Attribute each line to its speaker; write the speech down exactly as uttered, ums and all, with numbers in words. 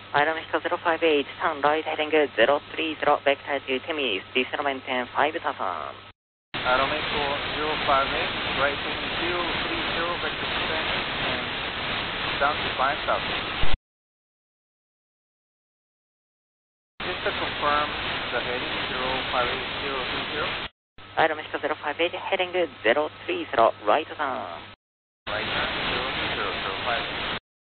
Speaker 1: Iron Mexico zero five eight, turn right heading zero three zero, vector to Timmy's, descend maintain five thousand.
Speaker 2: Iron Mexico zero five eight, right heading zero three zero, vector descend and down to five thousand. Just to confirm the heading zero five eight zero three zero.
Speaker 1: Iron Mexico zero five eight, heading zero three zero, right turn.
Speaker 2: Right turn, zero